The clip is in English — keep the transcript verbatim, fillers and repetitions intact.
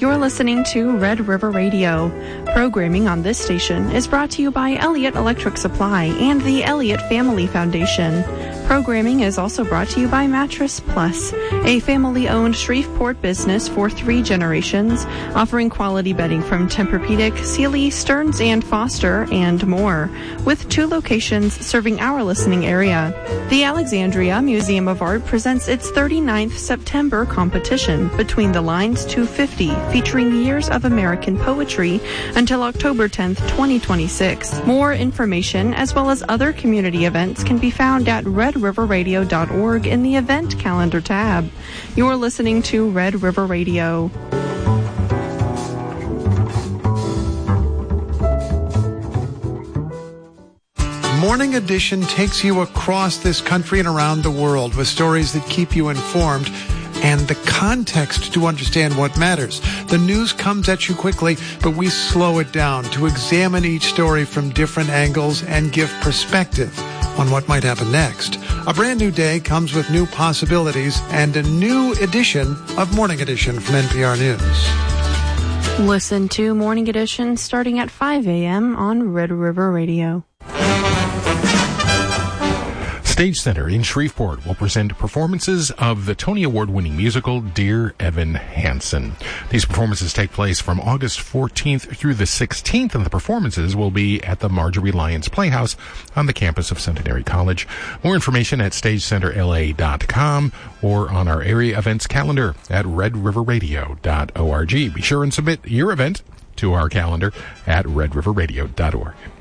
You're listening to Red River Radio. Programming on this station is brought to you by Elliott Electric Supply and the Elliott Family Foundation. Programming is also brought to you by Mattress Plus, a family-owned Shreveport business for three generations, offering quality bedding from Tempur-Pedic, Sealy, Stearns and Foster, and more, with two locations serving our listening area. The Alexandria Museum of Art presents its thirty-ninth September competition, Between the Lines two fifty, featuring years of American poetry until October tenth, twenty twenty-six. More information, as well as other community events, can be found at red river radio dot org in the event calendar tab. You're listening to Red River Radio. Morning Edition takes you across this country and around the world with stories that keep you informed and the context to understand what matters. The news comes at you quickly, but we slow it down to examine each story from different angles and give perspective on what might happen next. A brand new day comes with new possibilities and a new edition of Morning Edition from N P R News. Listen to Morning Edition starting at five a.m. on Red River Radio. Stage Center in Shreveport will present performances of the Tony Award-winning musical Dear Evan Hansen. These performances take place from August fourteenth through the sixteenth, and the performances will be at the Marjorie Lyons Playhouse on the campus of Centenary College. More information at stage center l a dot com or on our area events calendar at red river radio dot org. Be sure and submit your event to our calendar at red river radio dot org.